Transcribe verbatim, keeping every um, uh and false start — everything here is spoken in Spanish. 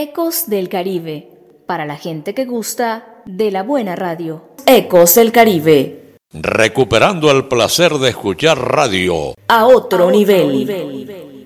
Ecos del Caribe, para la gente que gusta de la buena radio. Ecos del Caribe. Recuperando el placer de escuchar radio a otro, a otro nivel. nivel.